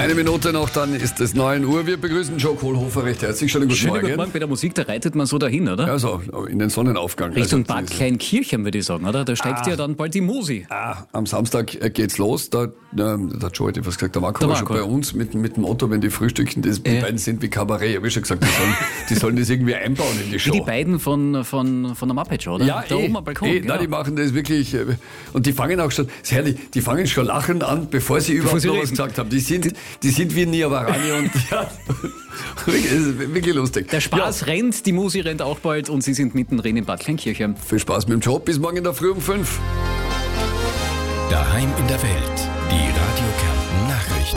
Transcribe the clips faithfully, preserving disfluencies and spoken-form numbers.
Eine Minute noch, dann ist es neun Uhr. Wir begrüßen Joe Kohlhofer recht herzlich. Schönen guten Schönen Morgen. guten Morgen. Bei der Musik, da reitet man so dahin, oder? Also in den Sonnenaufgang. Richtung also, Bad Kleinkirchen, würde ich sagen, oder? Da steigt Ah. ja dann bald die Musi. Ah, am Samstag äh, geht's los. Da, da, der Joe hat was gesagt, der Marco Der war schon Marco. bei uns mit, mit dem Motto, wenn die frühstücken, das, die Ja. beiden sind wie Kabarett. Ich habe schon gesagt, die sollen, die sollen das irgendwie einbauen in die Wie Show. die beiden von, von, von der Muppet Show, oder? Ja, da eh, oben am Balkon. eh, genau. nein, die machen das wirklich, äh, und die fangen auch schon, das ist herrlich, die fangen schon lachend an, bevor sie überhaupt sie noch reden. was gesagt haben. Die sind, die sind wie Niavarani und ja, wirklich, es ist wirklich lustig. Der Spaß rennt, die Musi rennt auch bald und sie sind mittendrin in Bad Kleinkirchen. Viel Spaß mit dem Job, bis morgen in der Früh um fünf. Daheim in der Welt. Die Radio Kärnten Nachrichten.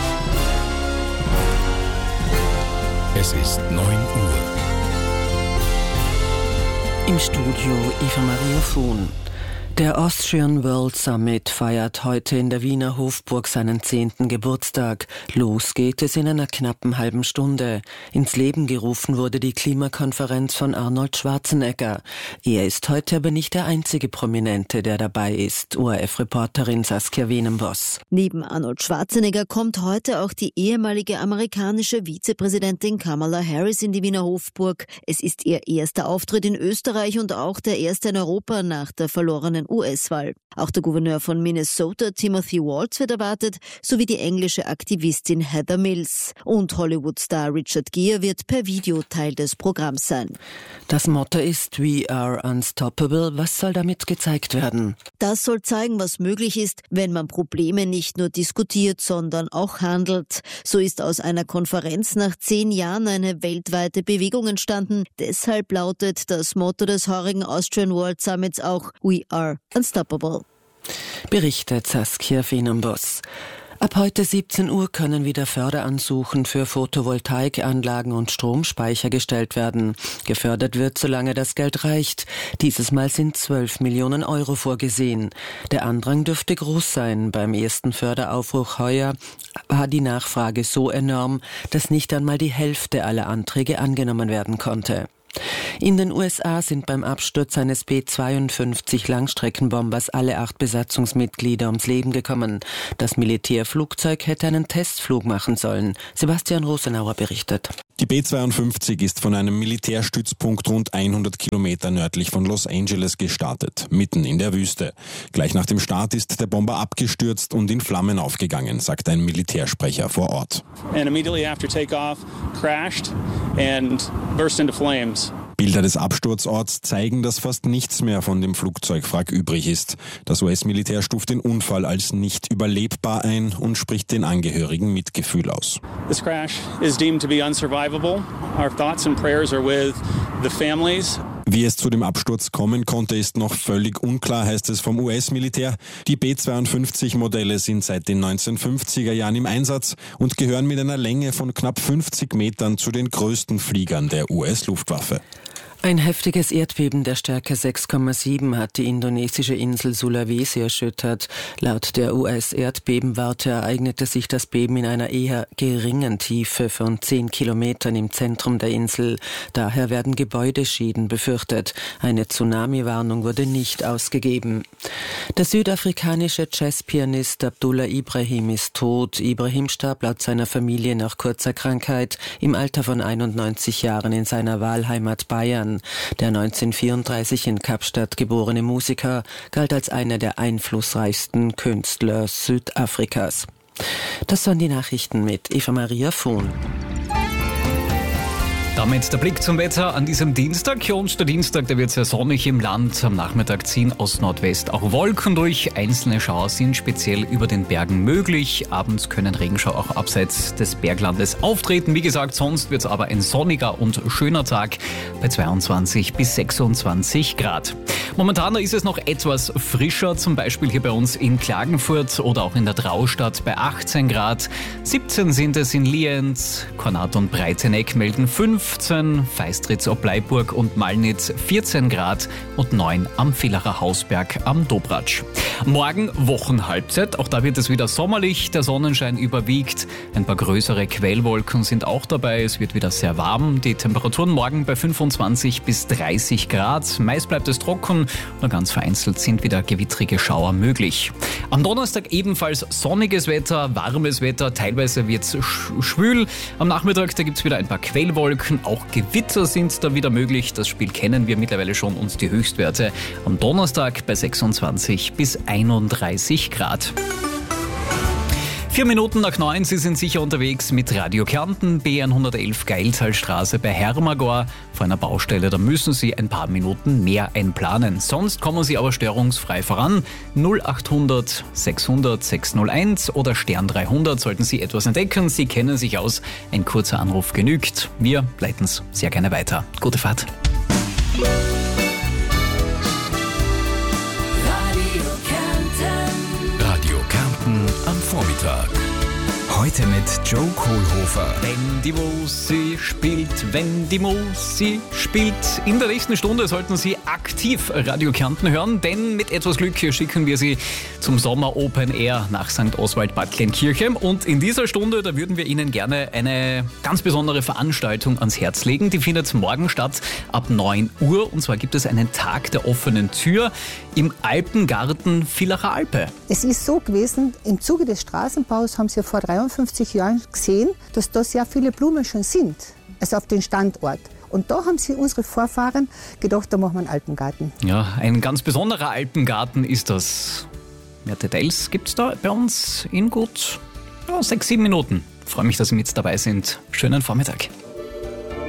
Es ist neun Uhr. Im Studio Eva Maria Fuhn. Der Austrian World Summit feiert heute in der Wiener Hofburg seinen zehnten Geburtstag. Los geht es in einer knappen halben Stunde. Ins Leben gerufen wurde die Klimakonferenz von Arnold Schwarzenegger. Er ist heute aber nicht der einzige Prominente, der dabei ist. O R F-Reporterin Saskia Wenenboss. Neben Arnold Schwarzenegger kommt heute auch die ehemalige amerikanische Vizepräsidentin Kamala Harris in die Wiener Hofburg. Es ist ihr erster Auftritt in Österreich und auch der erste in Europa nach der verlorenen U S-Wahl. Auch der Gouverneur von Minnesota, Timothy Walz, wird erwartet, sowie die englische Aktivistin Heather Mills. Und Hollywood-Star Richard Gere wird per Video Teil des Programms sein. Das Motto ist We are unstoppable. Was soll damit gezeigt werden? Das soll zeigen, was möglich ist, wenn man Probleme nicht nur diskutiert, sondern auch handelt. So ist aus einer Konferenz nach zehn Jahren eine weltweite Bewegung entstanden. Deshalb lautet das Motto des heurigen Austrian World Summits auch We are unstoppable. Berichtet Saskia Wenenboss. Ab heute siebzehn Uhr können wieder Förderansuchen für Photovoltaikanlagen und Stromspeicher gestellt werden. Gefördert wird, solange das Geld reicht. Dieses Mal sind zwölf Millionen Euro vorgesehen. Der Andrang dürfte groß sein. Beim ersten Förderaufruf heuer war die Nachfrage so enorm, dass nicht einmal die Hälfte aller Anträge angenommen werden konnte. In den U S A sind beim Absturz eines B zweiundfünfzig Langstreckenbombers alle acht Besatzungsmitglieder ums Leben gekommen. Das Militärflugzeug hätte einen Testflug machen sollen. Sebastian Rosenauer berichtet. Die B zweiundfünfzig ist von einem Militärstützpunkt rund hundert Kilometer nördlich von Los Angeles gestartet, mitten in der Wüste. Gleich nach dem Start ist der Bomber abgestürzt und in Flammen aufgegangen, sagt ein Militärsprecher vor Ort. And immediately after takeoff, crashed and burst into flames. Bilder des Absturzorts zeigen, dass fast nichts mehr von dem Flugzeugwrack übrig ist. Das U S-Militär stuft den Unfall als nicht überlebbar ein und spricht den Angehörigen Mitgefühl aus. This crash is deemed to be unsurvivable. Our thoughts and prayers are with the families. Wie es zu dem Absturz kommen konnte, ist noch völlig unklar, heißt es vom U S-Militär. Die B zweiundfünfzig-Modelle sind seit den neunzehnhundertfünfziger Jahren im Einsatz und gehören mit einer Länge von knapp fünfzig Metern zu den größten Fliegern der U S-Luftwaffe. Ein heftiges Erdbeben der Stärke sechs Komma sieben hat die indonesische Insel Sulawesi erschüttert. Laut der U S-Erdbebenwarte ereignete sich das Beben in einer eher geringen Tiefe von zehn Kilometern im Zentrum der Insel. Daher werden Gebäudeschäden befürchtet. Eine Tsunami-Warnung wurde nicht ausgegeben. Der südafrikanische Jazzpianist Abdullah Ibrahim ist tot. Ibrahim starb laut seiner Familie nach kurzer Krankheit im Alter von einundneunzig Jahren in seiner Wahlheimat Bayern. Der neunzehnhundertvierunddreißig in Kapstadt geborene Musiker galt als einer der einflussreichsten Künstler Südafrikas. Das waren die Nachrichten mit Eva Maria Fuhn. Damit der Blick zum Wetter an diesem Dienstag. Und der Dienstag, der wird sehr sonnig im Land. Am Nachmittag ziehen aus Nordwest auch Wolken durch. Einzelne Schauer sind speziell über den Bergen möglich. Abends können Regenschauer auch abseits des Berglandes auftreten. Wie gesagt, sonst wird es aber ein sonniger und schöner Tag bei zweiundzwanzig bis sechsundzwanzig Grad. Momentan ist es noch etwas frischer, zum Beispiel hier bei uns in Klagenfurt oder auch in der Traustadt bei achtzehn Grad. siebzehn sind es in Lienz, Kornat und Breiteneck melden fünf. fünfzehn, Feistritz ob Bleiburg und Malnitz vierzehn Grad und neun am Villacher Hausberg am Dobratsch. Morgen Wochenhalbzeit, auch da wird es wieder sommerlich, der Sonnenschein überwiegt, ein paar größere Quellwolken sind auch dabei, es wird wieder sehr warm, die Temperaturen morgen bei fünfundzwanzig bis dreißig Grad, meist bleibt es trocken, nur ganz vereinzelt sind wieder gewittrige Schauer möglich. Am Donnerstag ebenfalls sonniges Wetter, warmes Wetter, teilweise wird es sch- schwül, am Nachmittag da gibt es wieder ein paar Quellwolken, auch Gewitter sind da wieder möglich, das Spiel kennen wir mittlerweile schon und die Höchstwerte am Donnerstag bei sechsundzwanzig bis einunddreißig Grad. Vier Minuten nach neun, Sie sind sicher unterwegs mit Radio Kärnten, B hundertelf Geiltalstraße bei Hermagor. Vor einer Baustelle, da müssen Sie ein paar Minuten mehr einplanen. Sonst kommen Sie aber störungsfrei voran. null achthundert sechshundert sechshunderteins oder Stern dreihundert sollten Sie etwas entdecken. Sie kennen sich aus. Ein kurzer Anruf genügt. Wir leiten es sehr gerne weiter. Gute Fahrt. Radio Kärnten am Vormittag. Heute mit Joe Kohlhofer. Wenn die Musik spielt, wenn die Musik spielt. In der nächsten Stunde sollten Sie aktiv Radio Kärnten hören, denn mit etwas Glück schicken wir Sie zum Sommer Open Air nach Sankt Oswald Bad Kleinkirche. Und in dieser Stunde, da würden wir Ihnen gerne eine ganz besondere Veranstaltung ans Herz legen. Die findet morgen statt ab neun Uhr. Und zwar gibt es einen Tag der offenen Tür im Alpengarten Villacher Alpe. Es ist so gewesen, im Zuge des Straßenbaus haben Sie vor dreiundfünfzig Jahren gesehen, dass da sehr viele Blumen schon sind, also auf den Standort. Und da haben sich unsere Vorfahren gedacht, da machen wir einen Alpengarten. Ja, ein ganz besonderer Alpengarten ist das. Mehr Details gibt es da bei uns in gut ja, sechs, sieben Minuten. Ich freue mich, dass Sie mit dabei sind. Schönen Vormittag.